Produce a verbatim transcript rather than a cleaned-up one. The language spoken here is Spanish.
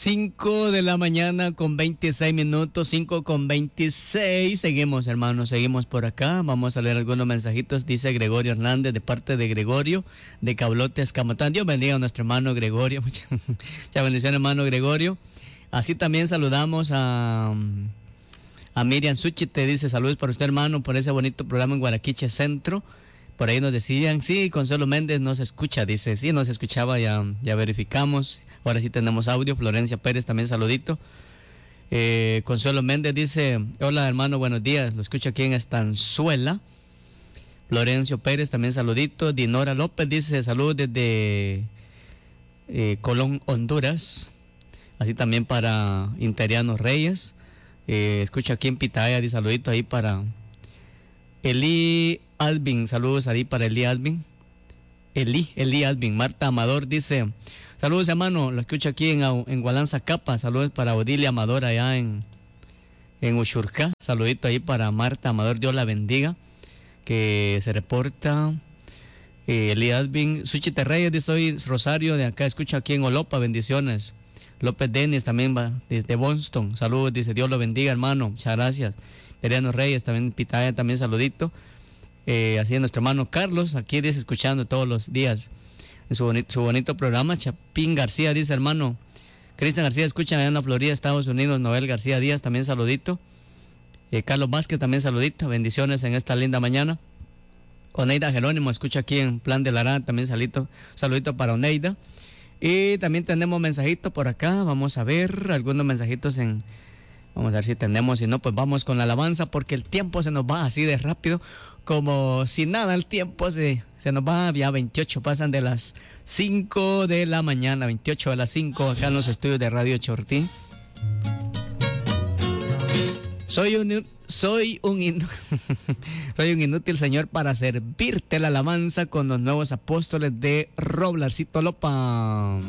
cinco de la mañana con veintiséis minutos, cinco con veintiséis. Seguimos, hermanos, seguimos por acá. Vamos a leer algunos mensajitos. Dice Gregorio Hernández, de parte de Gregorio, de Cablote, Escamatán. Dios bendiga a nuestro hermano Gregorio. Muchas mucha bendición, hermano Gregorio. Así también saludamos a, a Miriam Suchite. Dice, saludos para usted, hermano, por ese bonito programa en Guaraquiche Centro. Por ahí nos decían, sí, Consuelo Méndez nos escucha. Dice, sí, nos escuchaba, ya, ya verificamos. Ahora sí tenemos audio. Florencia Pérez también saludito. Eh, Consuelo Méndez dice, hola hermano, buenos días. Lo escucho aquí en Estanzuela. Florencio Pérez también saludito. Dinora López dice, saludos desde eh, Colón, Honduras. Así también para Interiano Reyes. Eh, escucho aquí en Pitaya, dice saludito ahí para Eli Alvin. Saludos ahí para Eli Alvin. Eli, Eli Alvin. Marta Amador dice, saludos hermano, lo escucho aquí en, en Gualanza Capa. Saludos para Odilia Amador allá en, en Ushurcá. Saludito ahí para Marta Amador, Dios la bendiga. Que se reporta eh, Eli Alvin. Suchite Reyes dice, soy Rosario de acá, escucho aquí en Olopa, bendiciones. López Denis también va desde Boston. Saludos, dice, Dios lo bendiga hermano, muchas gracias. Teriano Reyes también, Pitaya también saludito. Eh, así es nuestro hermano Carlos, aquí dice, escuchando todos los días en su bonito, su bonito programa. Chapín García dice, hermano Cristian García, escuchan allá en la Florida, Estados Unidos. Noel García Díaz también saludito. eh, Carlos Vázquez también saludito, bendiciones en esta linda mañana. Oneida Jerónimo escucha aquí en Plan de Lara, también saludito, saludito para Oneida. Y también tenemos mensajitos por acá, vamos a ver algunos mensajitos en... Vamos a ver si tenemos, si no, pues vamos con la alabanza, porque el tiempo se nos va así de rápido, como si nada, el tiempo se, se nos va, ya veintiocho, pasan de las cinco de la mañana, veintiocho de las cinco, acá en los estudios de Radio Chortí. Soy un, soy un, in, soy un inútil, Señor, para servirte la alabanza con los nuevos apóstoles de Roblarcito Lopa.